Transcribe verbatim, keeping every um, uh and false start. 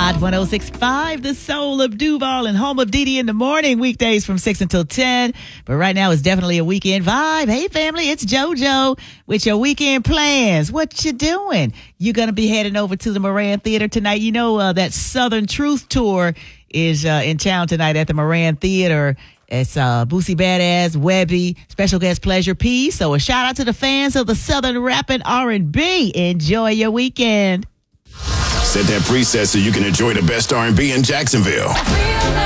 Hot one oh six point five, the soul of Duval and home of Dee Dee in the morning, weekdays from six until ten. But right now it's definitely a weekend vibe. Hey, family, it's JoJo with your weekend plans. What you doing? You're going to be heading over to the Moran Theater tonight. You know, uh, that Southern Truth Tour is uh, in town tonight at the Moran Theater. It's uh, Boosie Badass, Webby, special guest Pleasure P. So a shout out to the fans of the Southern rap and R and B. Enjoy your weekend. Set that preset so you can enjoy the best R and B in Jacksonville.